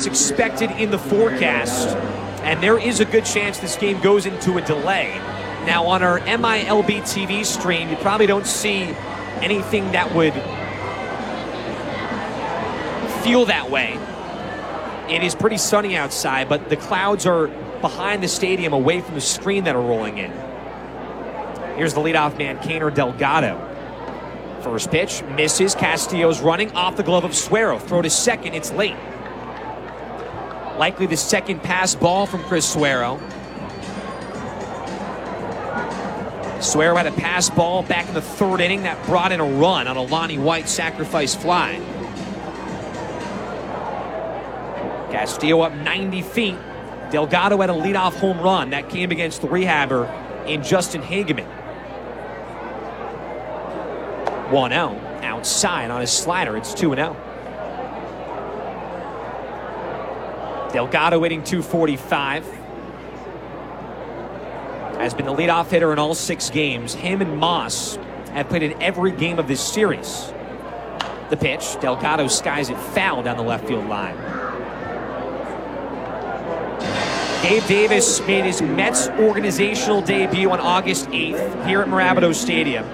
what's expected in the forecast, and there is a good chance this game goes into a delay. Now, on our MILB TV stream, you probably don't see anything that would feel that way. It is pretty sunny outside, but the clouds are behind the stadium, away from the screen that are rolling in. Here's the leadoff man, Keiner Delgado. First pitch, misses. Castillo's running off the glove of Suero. Throw to second, it's late. Likely the second pass ball from Chris Suero. Suero had a pass ball back in the third inning that brought in a run on a Lonnie White sacrifice fly. Castillo up 90 feet. Delgado had a leadoff home run. That came against the rehabber in Justin Hageman. 1-0 outside on his slider. It's 2-0. Delgado hitting .245. Has been the leadoff hitter in all 6 games. Him and Moss have played in every game of this series. The pitch, Delgado skies it foul down the left field line. Gabe Davis made his Mets organizational debut on August 8th here at Mirabito Stadium.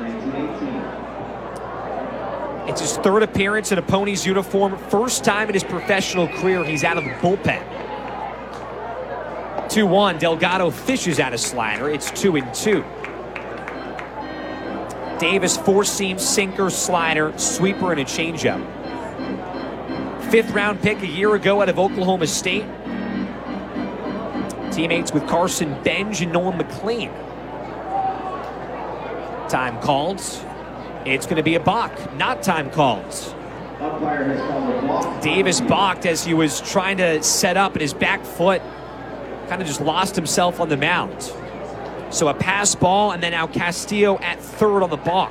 It's his 3rd appearance in a Ponies uniform. First time in his professional career he's out of the bullpen. 2-1, Delgado fishes out a slider. It's 2-2. Davis four-seam, sinker, slider, sweeper, and a changeup. 5th round pick a year ago out of Oklahoma State. Teammates with Carson Benj and Nolan McLean. Time called. It's going to be a balk, not time called. Davis balked as he was trying to set up, and his back foot kind of just lost himself on the mound. So a pass ball, and then now Castillo at third on the balk.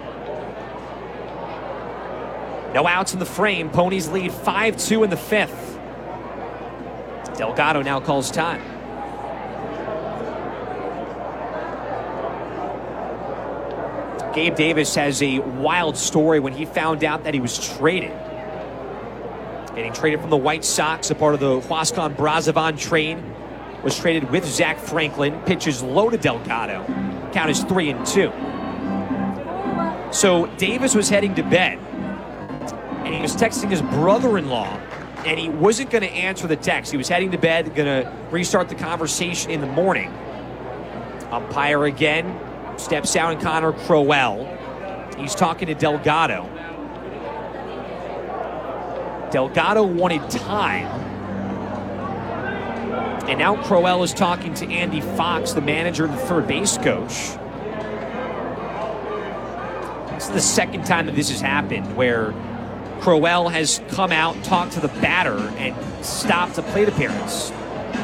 No outs in the frame. Ponies lead 5-2 in the 5th. Delgado now calls time. Gabe Davis has a wild story when he found out that he was traded. Getting traded from the White Sox, a part of the Huascan Brazovan trade. Was traded with Zach Franklin. Pitches low to Delgado. Count is 3-2. So Davis was heading to bed, and he was texting his brother-in-law, and he wasn't going to answer the text. He was heading to bed, going to restart the conversation in the morning. Umpire again. Steps out, and Connor Crowell. He's talking to Delgado. Delgado wanted time. And now Crowell is talking to Andy Fox, the manager and the third base coach. This is the second time that this has happened, where Crowell has come out, talked to the batter, and stopped a plate appearance.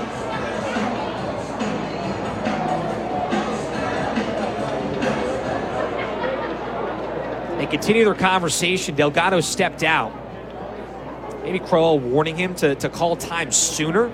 They continue their conversation. Delgado stepped out. Maybe Crowell warning him to call time sooner.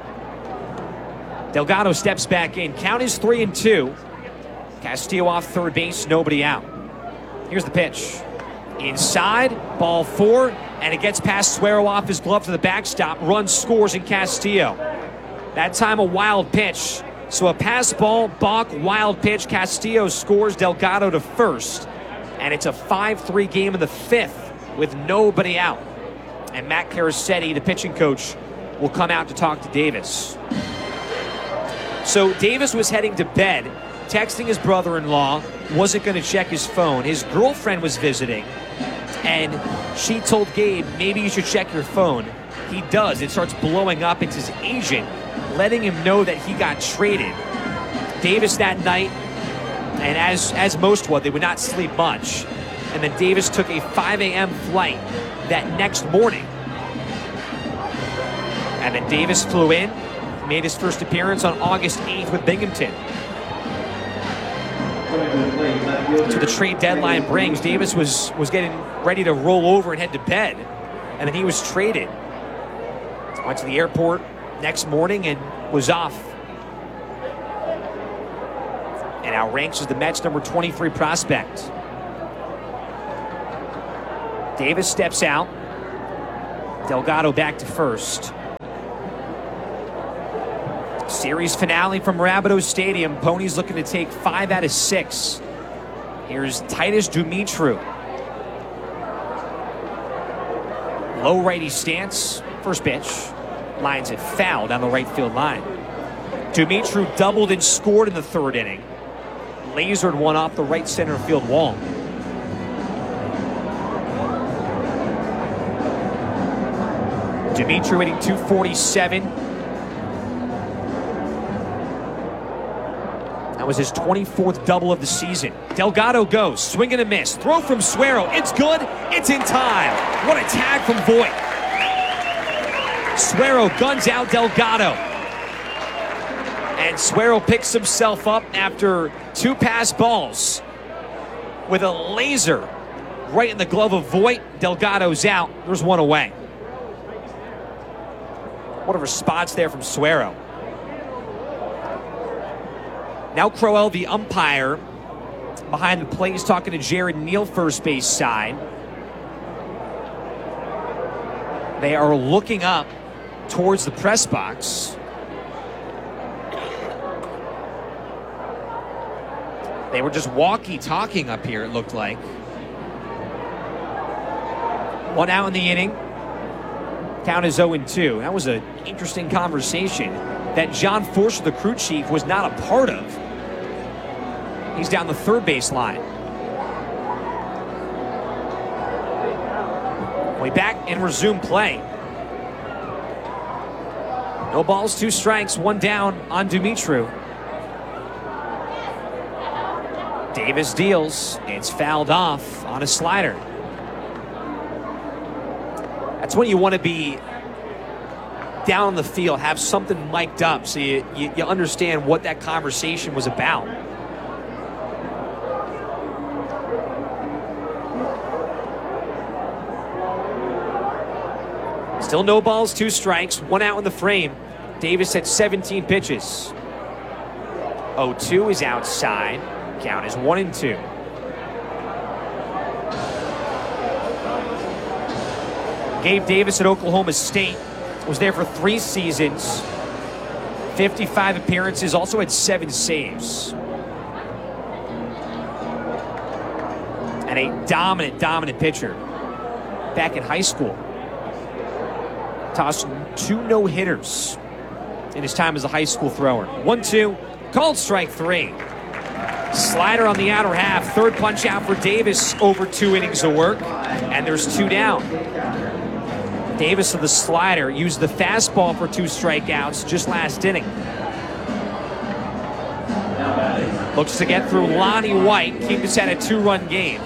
Delgado steps back in. Count is 3-2. Castillo off third base, nobody out. Here's the pitch. Inside, ball 4, and it gets past Suero off his glove to the backstop. Run scores in Castillo. That time a wild pitch. So a pass ball, balk, wild pitch. Castillo scores, Delgado to first. And it's a 5-3 game in the 5th with nobody out. And Matt Carasetti, the pitching coach, will come out to talk to Davis. So Davis was heading to bed, texting his brother-in-law, wasn't going to check his phone. His girlfriend was visiting, and she told Gabe, maybe you should check your phone. He does. It starts blowing up. It's his agent letting him know that he got traded. Davis that night, and as most would, they would not sleep much. And then Davis took a 5 a.m. flight that next morning. And then Davis flew in, made his first appearance on August 8th with Binghamton. So the trade deadline brings. Davis was getting ready to roll over and head to bed. And then he was traded. Went to the airport next morning and was off. And now ranks as the Mets' number 23 prospect. Davis steps out. Delgado back to first. Series finale from Rapido Stadium. Ponies looking to take 5 out of 6. Here's Titus Dumitru. Low righty stance. First pitch. Lines it foul down the right field line. Dumitru doubled and scored in the 3rd inning. Lasered one off the right center field wall. Dumitru hitting .247. That was his 24th double of the season. Delgado goes, swing and a miss. Throw from Suero. It's good. It's in time. What a tag from Voit. Suero guns out Delgado. And Suero picks himself up after 2 pass balls with a laser right in the glove of Voit. Delgado's out. There's 1 away. What a response there from Suero. Now Crowell, the umpire, behind the plate, is talking to Jared Neal, first base side. They are looking up towards the press box. They were just walkie-talking up here, it looked like. 1 out in the inning. Count is 0-2. That was an interesting conversation that John Forster, the crew chief, was not a part of. He's down the 3rd base line. We back and resume play. No balls, 2 strikes, 1 down on Dumitru. Davis deals. It's fouled off on a slider. That's when you want to be down on the field, have something mic'd up so you understand what that conversation was about. Still no balls, 2 strikes, 1 out in the frame. Davis had 17 pitches. 0-2 is outside. Count is 1-2. Gabe Davis at Oklahoma State was there for 3 seasons, 55 appearances, also had 7 saves. And a dominant pitcher back in high school. Tossed 2 no-hitters in his time as a high school thrower. 1-2, called strike 3. Slider on the outer half, 3rd punch out for Davis, over 2 innings of work, and there's 2 down. Davis of the slider used the fastball for 2 strikeouts just last inning. Looks to get through Lonnie White, keep us at a 2-run game.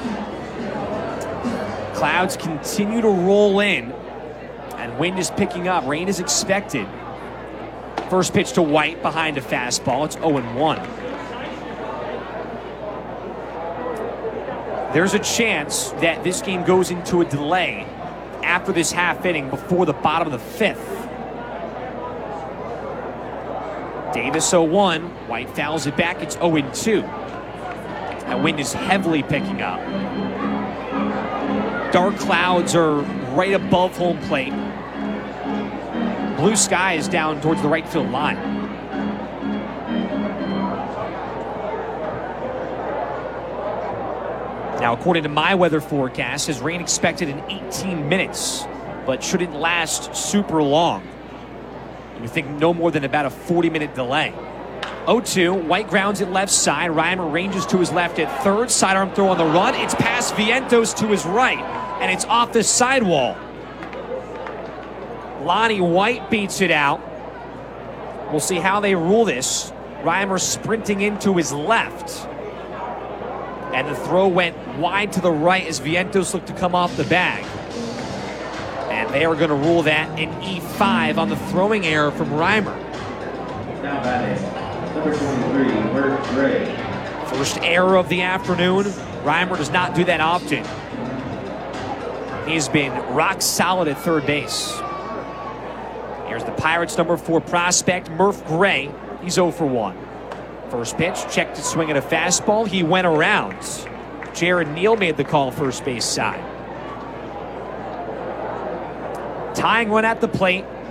Clouds continue to roll in, and wind is picking up. Rain is expected. First pitch to White behind a fastball. It's 0-1. There's a chance that this game goes into a delay after this half inning before the bottom of the 5th. Davis 0-1. White fouls it back. It's 0-2. That wind is heavily picking up. Dark clouds are right above home plate. Blue sky is down towards the right field line. Now, according to my weather forecast, is rain expected in 18 minutes, but shouldn't last super long. You think no more than about a 40-minute delay. 0-2, White grounds it left side. Reimer ranges to his left at 3rd. Sidearm throw on the run. It's past Vientos to his right, and it's off the sidewall. Lonnie White beats it out. We'll see how they rule this. Reimer sprinting into his left. And the throw went wide to the right as Vientos looked to come off the bag. And they are going to rule that an E5 on the throwing error from Reimer. Now batting, number 23, Bert Gray. First error of the afternoon. Reimer does not do that often. He's been rock solid at 3rd base. Here's the Pirates' number 4 prospect, Murph Gray. He's 0-1. First pitch, checked to swing at a fastball. He went around. Jared Neal made the call first base side. Tying one at the plate.